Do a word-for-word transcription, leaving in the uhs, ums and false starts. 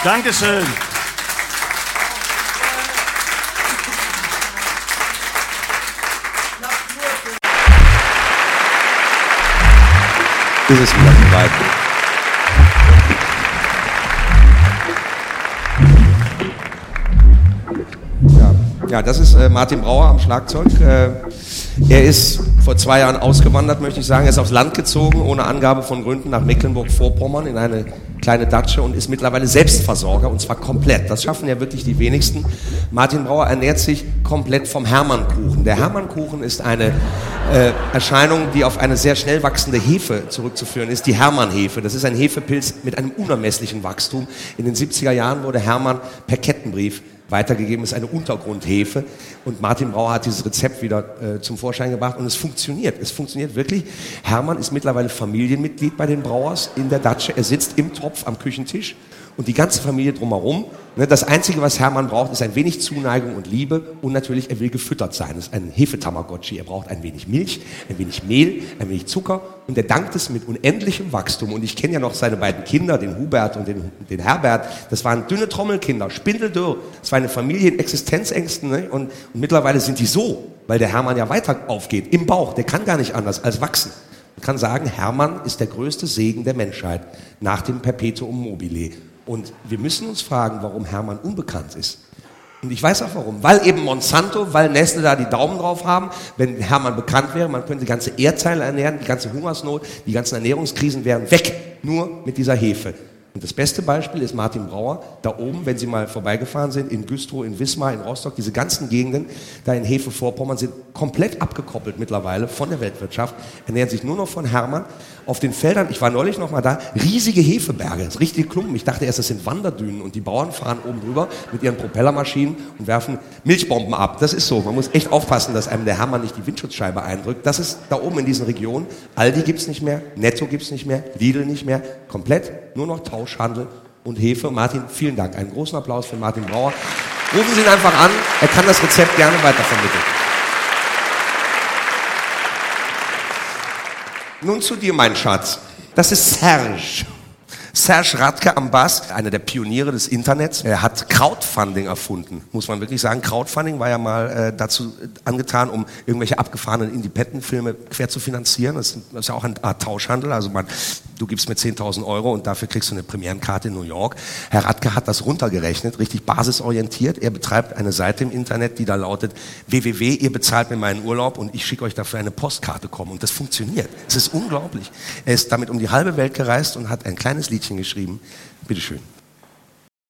Dankeschön. Ist es wieder soweit. Ja, ja, das ist äh, Martin Brauer am Schlagzeug. Äh, er ist vor zwei Jahren ausgewandert, möchte ich sagen. Er ist aufs Land gezogen, ohne Angabe von Gründen, nach Mecklenburg-Vorpommern in eine kleine Datsche und ist mittlerweile Selbstversorger, und zwar komplett. Das schaffen ja wirklich die wenigsten. Martin Brauer ernährt sich komplett vom Hermannkuchen. Der Hermannkuchen ist eine äh, Erscheinung, die auf eine sehr schnell wachsende Hefe zurückzuführen ist, die Hermannhefe. Das ist ein Hefepilz mit einem unermesslichen Wachstum. In den siebziger Jahren wurde Hermann per Kettenbrief weitergegeben, ist eine Untergrundhefe, und Martin Brauer hat dieses Rezept wieder äh, zum Vorschein gebracht, und es funktioniert. Es funktioniert wirklich. Hermann ist mittlerweile Familienmitglied bei den Brauers in der Datsche. Er sitzt im Topf am Küchentisch und die ganze Familie drumherum. Ne, das Einzige, was Hermann braucht, ist ein wenig Zuneigung und Liebe, und natürlich, er will gefüttert sein. Das ist ein Hefetamagotchi. Er braucht ein wenig Milch, ein wenig Mehl, ein wenig Zucker, und er dankt es mit unendlichem Wachstum. Und ich kenne ja noch seine beiden Kinder, den Hubert und den, den Herbert. Das waren dünne Trommelkinder, spindeldürr. Das war eine Familie in Existenzängsten, ne? und, und mittlerweile sind die so, weil der Hermann ja weiter aufgeht, im Bauch. Der kann gar nicht anders als wachsen. Man kann sagen, Hermann ist der größte Segen der Menschheit nach dem Perpetuum mobile. Und wir müssen uns fragen, warum Hermann unbekannt ist. Und ich weiß auch warum. Weil eben Monsanto, weil Nestle da die Daumen drauf haben. Wenn Hermann bekannt wäre, man könnte die ganze Erdteile ernähren, die ganze Hungersnot, die ganzen Ernährungskrisen wären weg. Nur mit dieser Hefe. Und das beste Beispiel ist Martin Brauer, da oben, wenn Sie mal vorbeigefahren sind, in Güstrow, in Wismar, in Rostock, diese ganzen Gegenden, da in Hefe-Vorpommern, sind komplett abgekoppelt mittlerweile von der Weltwirtschaft, ernähren sich nur noch von Hermann. Auf den Feldern, ich war neulich noch mal da, riesige Hefeberge, das richtige Klumpen. Ich dachte erst, das sind Wanderdünen, und die Bauern fahren oben drüber mit ihren Propellermaschinen und werfen Milchbomben ab. Das ist so, man muss echt aufpassen, dass einem der Hermann nicht die Windschutzscheibe eindrückt. Das ist da oben in diesen Regionen. Aldi gibt's nicht mehr, Netto gibt's nicht mehr, Lidl nicht mehr, komplett nur noch Tauschhandel und Hefe. Martin, vielen Dank. Einen großen Applaus für Martin Brauer. Rufen Sie ihn einfach an, er kann das Rezept gerne weitervermitteln. Nun zu dir, mein Schatz. Das ist Serge. Serge Radke am Bass, einer der Pioniere des Internets. Er hat Crowdfunding erfunden, muss man wirklich sagen. Crowdfunding war ja mal äh, dazu angetan, um irgendwelche abgefahrenen Independent-Filme quer zu finanzieren. Das ist, das ist ja auch eine Art Tauschhandel. Also man, du gibst mir zehntausend Euro und dafür kriegst du eine Premierenkarte in New York. Herr Radke hat das runtergerechnet, richtig basisorientiert. Er betreibt eine Seite im Internet, die da lautet w w w, ihr bezahlt mir meinen Urlaub und ich schicke euch dafür eine Postkarte kommen. Und das funktioniert. Es ist unglaublich. Er ist damit um die halbe Welt gereist und hat ein kleines Liedchen geschrieben. Bitteschön.